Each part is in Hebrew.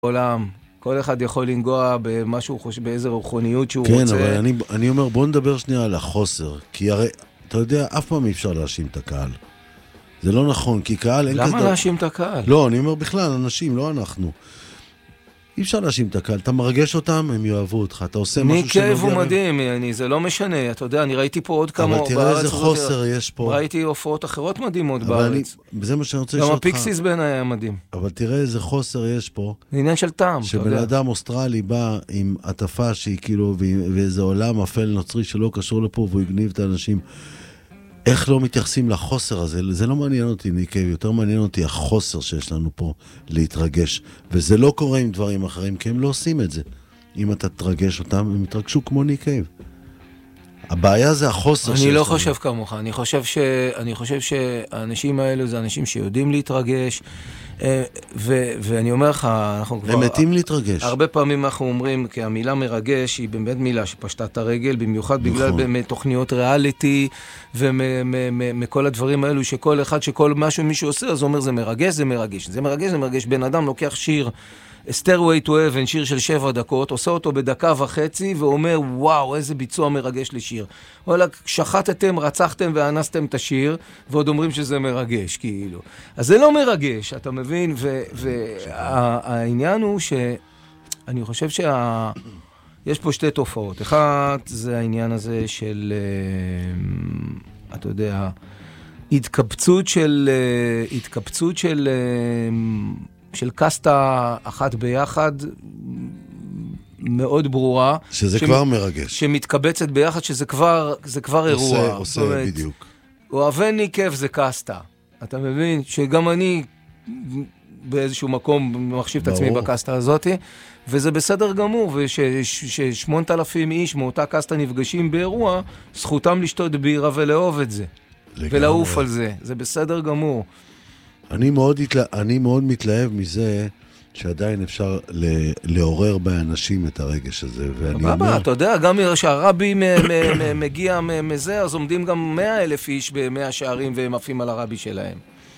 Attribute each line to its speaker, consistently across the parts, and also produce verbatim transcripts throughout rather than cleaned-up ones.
Speaker 1: בעולם. כל אחד יכול לנגוע במשהו, באיזה רוחניות שהוא
Speaker 2: כן,
Speaker 1: רוצה.
Speaker 2: כן, אבל אני, אני אומר, בוא נדבר שנייה על החוסר. כי הרי, אתה יודע, אף פעם אי אפשר להאשים את הקהל. זה לא נכון, כי קהל אין כזה...
Speaker 1: למה להאשים את הקהל?
Speaker 2: לא, אני אומר בכלל, אנשים, לא אנחנו. אי אפשר להאשים את הקהל. אתה מרגש אותם, הם יאהבו אותך. אתה עושה משהו שנוגע...
Speaker 1: ניק קייב הוא מדהים, אני, זה לא משנה. אתה יודע, אני ראיתי פה עוד כמה...
Speaker 2: אבל תראה איזה חוסר יש פה.
Speaker 1: ראיתי הופעות אחרות מדהימות
Speaker 2: אבל
Speaker 1: בארץ.
Speaker 2: אני, זה מה שאני רוצה
Speaker 1: גם
Speaker 2: לשאול אותך.
Speaker 1: הפיקסיס בין היה מדהים.
Speaker 2: אבל תראה איזה חוסר יש פה.
Speaker 1: זה עניין של טעם, אתה יודע.
Speaker 2: שבן אדם אוסטרלי בא עם עטפה שהיא כאילו, ואיזה עולם אפל נוצרי שלא קשור לפה, והוא יגניב את האנשים. איך לא מתייחסים לחוסר הזה? זה לא מעניין אותי, ניקי, יותר מעניין אותי החוסר שיש לנו פה להתרגש. וזה לא קורה עם דברים אחרים, כי הם לא עושים את זה. אם אתה תרגש אותם, הם יתרגשו כמו ניקי. הבעיה זה החוסר שיש לנו.
Speaker 1: אני לא חושב כמוך, אני חושב ש... אני חושב שהאנשים האלו זה אנשים שיודעים להתרגש, ו... ואני אומר לך, אנחנו כבר...
Speaker 2: הם מתים להתרגש.
Speaker 1: הרבה פעמים אנחנו אומרים, כי המילה מרגש היא באמת מילה שפשטה את הרגל, במיוחד בגלל באמת תוכניות ריאליטי, ומכל הדברים האלו, שכל אחד, שכל משהו מישהו עושה, אז הוא אומר, זה מרגש, זה מרגש. זה מרגש, זה מרגש. בן אדם לוקח שיר, Stairway to Heaven, שיר של שבע דקות, עושה אותו בדקה וחצי, ואומר, וואו, איזה ביצוע מרגש לשיר. וואלה, שחטתם, רצחתם ואנסתם את השיר, ועוד אומרים שזה מרגש, כאילו. אז זה לא מרגש, אתה מבין? והעניין הוא שאני חושב שה... יש פה שתי תופעות. אחד, זה העניין הזה של, אתה יודע, התקבצות של, התקבצות של... של קסטה אחת ביחד, מאוד ברורה.
Speaker 2: שזה שמ... כבר מרגש.
Speaker 1: שמתקבצת ביחד, שזה כבר, זה כבר אירוע.
Speaker 2: עושה, עושה באמת, בדיוק.
Speaker 1: אוהבני כיף זה קסטה. אתה מבין? שגם אני באיזשהו מקום מחשיב ברור. את עצמי בקסטה הזאת, וזה בסדר גמור, וששמונת אלפים איש מאותה קסטה נפגשים באירוע, זכותם לשתות בירה ולאהוב את זה. לגמרי. ולעוף על זה. זה בסדר גמור.
Speaker 2: אני מאוד, אני מאוד מתלהב מזה שעדיין אפשר לעורר באנשים את הרגש הזה. ואני אומר...
Speaker 1: אתה יודע, גם שהרבי מגיע מזה, אז עומדים גם מאה אלף איש במאה שערים והם עפים על הרבי שלהם.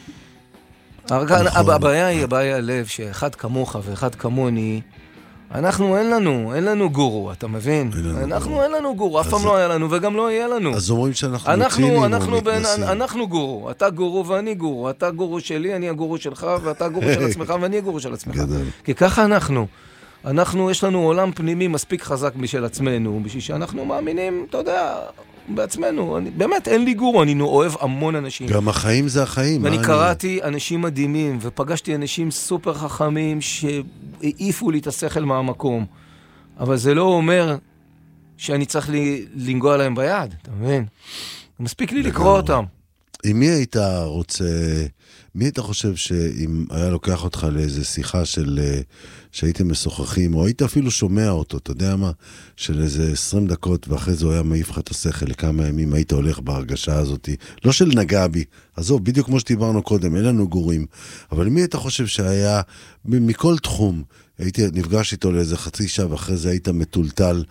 Speaker 1: הבעיה היא, הבעיה הלב, שאחד כמוך ואחד כמוני, אנחנו אין לנו, אין לנו גורו, אתה מבין? אנחנו אין לנו גורו, אף פעם לא היה לנו וגם לא יהיה לנו.
Speaker 2: אז אומרים שאנחנו צינים או מתנסים.
Speaker 1: אנחנו גורו, אתה גורו ואני גורו, אתה גורו שלי, אני הגורו שלך, ואתה גורו של עצמך ואני הגורו של עצמך. כי ככה אנחנו. אנחנו, יש לנו עולם פנימי מספיק חזק משל עצמנו, בשביל שאנחנו מאמינים, אתה יודע, בעצמנו. באמת, אין לי גורו, אני אוהב המון אנשים.
Speaker 2: גם החיים זה החיים.
Speaker 1: ואני קראתי אנשים מדהימים, ופגשתי אנשים סופר חכמים שהעיפו לי את השכל מהמקום. אבל זה לא אומר שאני צריך לנגוע להם ביד, אתה מבין? מספיק לי לקרוא אותם.
Speaker 2: עם מי היית רוצה, מי היית חושב שאם היה לוקח אותך לאיזו שיחה של, שהייתם משוחחים, או היית אפילו שומע אותו, אתה יודע מה, של איזה עשרים דקות, ואחרי זה הוא היה מעיף לך את השכל לכמה ימים, היית הולך בהרגשה הזאת, לא של נגע בי, עזוב, בדיוק כמו שדיברנו קודם, אין לנו גורים, אבל מי היית חושב שהיה, מכל תחום, הייתי נפגש איתו לאיזה חצי שעה, ואחרי זה היית מטולטל,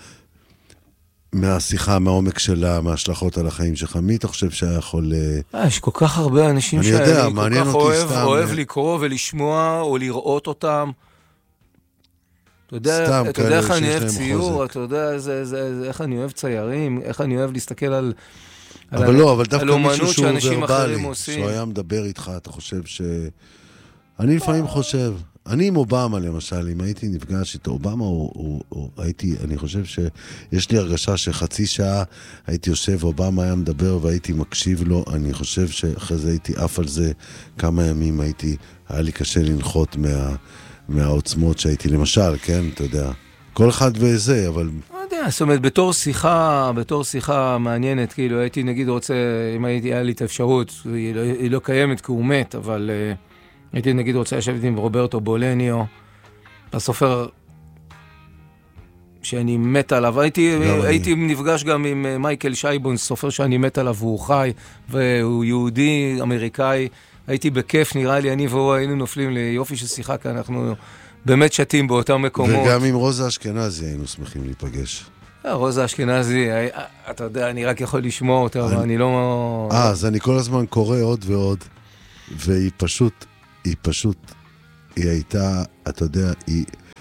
Speaker 2: מהשיחה, מהעומק שלה, מההשלכות על החיים שלך, מי אתה חושב שהיה יכול...
Speaker 1: יש כל כך הרבה אנשים שאני
Speaker 2: יודע,
Speaker 1: כל כך אוהב, אוהב לקרוא ולשמוע או לראות אותם. אתה יודע, אתה יודע איך אני אוהב ציור, אתה יודע איך אני אוהב ציירים, איך אני אוהב להסתכל על...
Speaker 2: אבל לא, אבל דווקא מישהו שהוא ורבלי, שהוא היה מדבר איתך, אתה חושב ש... אני לפעמים חושב... אני עם אובמה למשל, אם הייתי נפגש איתו, אובמה הוא, הוא, הוא, הייתי, אני חושב שיש לי הרגשה שחצי שעה הייתי יושב, אובמה היה מדבר והייתי מקשיב לו, אני חושב שאחרי זה הייתי אף על זה כמה ימים הייתי, היה לי קשה לנחות מה, מהעוצמות שהייתי, למשל, כן, אתה יודע, כל אחד וזה, אבל...
Speaker 1: לא יודע, זאת אומרת, בתור שיחה, בתור שיחה מעניינת, כאילו הייתי נגיד רוצה, אם הייתי, היה לי את האפשרות, היא לא, היא לא קיימת כי הוא מת, אבל... הייתי נגיד רוצה לשבת עם רוברטו בולניו, הסופר שאני מת עליו. הייתי, הייתי נפגש גם עם מייקל שייבון, סופר שאני מת עליו, והוא חי, והוא יהודי, אמריקאי. הייתי בכיף, נראה לי, אני והוא היינו נופלים ליופי של שיחה, כי אנחנו באמת שתים באותם מקומות.
Speaker 2: וגם עם רוזה אשכנזי היינו שמחים להיפגש.
Speaker 1: רוזה אשכנזי, אתה יודע, אני רק יכול לשמוע אותה, אבל אני לא...
Speaker 2: אה, אז אני כל הזמן קורא עוד ועוד, והיא פשוט... היא פשוט, היא הייתה, אתה יודע, היא,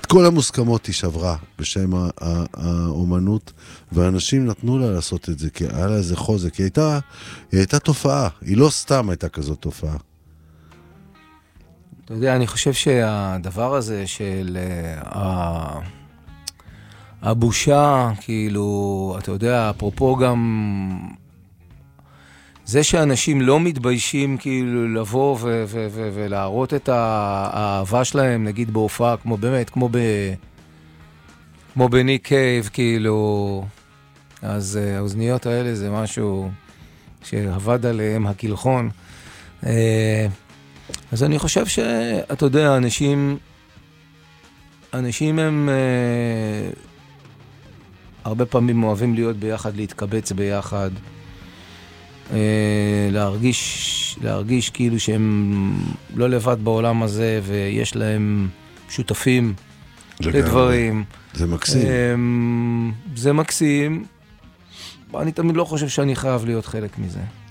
Speaker 2: כל המוסכמות היא שברה בשם האומנות, ואנשים נתנו לה לעשות את זה, כי היה לה איזה חוזק. היא הייתה, היא הייתה תופעה, היא לא סתם הייתה כזאת תופעה.
Speaker 1: אתה יודע, אני חושב שהדבר הזה של uh, הבושה, כאילו, אתה יודע, אפרופו גם זה שאנשים לא מתביישים כאילו לבוא ו- ו- ו- ולהראות את האהבה שלהם, נגיד בהופעה, כמו באמת, כמו ב... כמו בניק קייב, כאילו, אז uh, האוזניות האלה זה משהו שעבד עליהם הקלחון. Uh, אז אני חושב שאתה יודע, אנשים, אנשים הם uh, הרבה פעמים אוהבים להיות ביחד, להתקבץ ביחד, uh, להרגיש, להרגיש כאילו שהם לא לבד בעולם הזה, ויש להם שותפים לגמרי. לדברים.
Speaker 2: זה מקסים.
Speaker 1: Um, זה מקסים. אני תמיד לא חושב שאני חייב להיות חלק מזה.